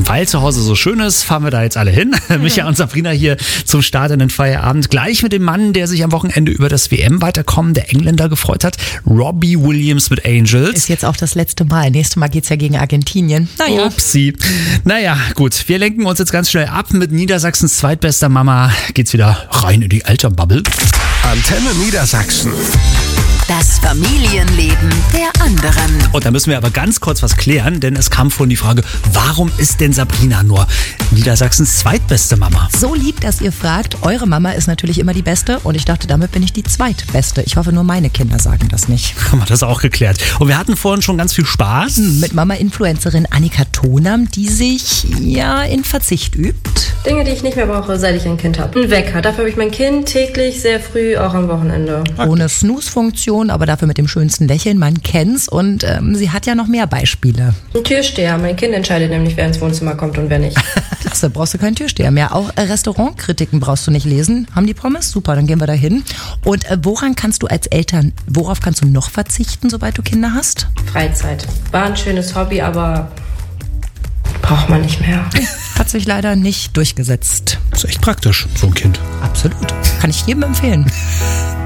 weil zu Hause so schön ist, fahren wir da jetzt alle hin. Micha und Sabrina hier zum Start in den Feierabend. Gleich mit dem Mann, der sich am Wochenende über das WM-Weiterkommen der Engländer gefreut hat. Robbie Williams mit Angels. Ist jetzt auch das letzte Mal. Nächstes Mal geht's ja gegen Argentinien. Naja. Upsi. Naja, gut. Wir lenken uns jetzt ganz schnell ab. Mit Niedersachsens zweitbester Mama geht's wieder rein in die Elternbubble. Antenne Niedersachsen. Das Familienleben der anderen. Und da müssen wir aber ganz kurz was klären, denn es kam vorhin die Frage, warum ist denn Sabrina nur Niedersachsens zweitbeste Mama? So lieb, dass ihr fragt. Eure Mama ist natürlich immer die Beste und ich dachte, damit bin ich die zweitbeste. Ich hoffe, nur meine Kinder sagen das nicht. Haben wir das auch geklärt. Und wir hatten vorhin schon ganz viel Spaß. Mit Mama-Influencerin Annika Tonam, die sich ja in Verzicht übt. Dinge, die ich nicht mehr brauche, seit ich ein Kind habe. Ein Wecker. Dafür habe ich mein Kind täglich, sehr früh, auch am Wochenende. Ohne Snooze-Funktion, aber dafür mit dem schönsten Lächeln. Man kennt's und sie hat ja noch mehr Beispiele. Ein Türsteher. Mein Kind entscheidet nämlich, wer ins Wohnzimmer kommt und wer nicht. Klasse, brauchst du keinen Türsteher mehr. Auch Restaurantkritiken brauchst du nicht lesen. Haben die Pommes? Super, dann gehen wir da hin. Und worauf kannst du noch verzichten, sobald du Kinder hast? Freizeit. War ein schönes Hobby, aber braucht man nicht mehr. Hat sich leider nicht durchgesetzt. Das ist echt praktisch, so ein Kind. Absolut. Kann ich jedem empfehlen.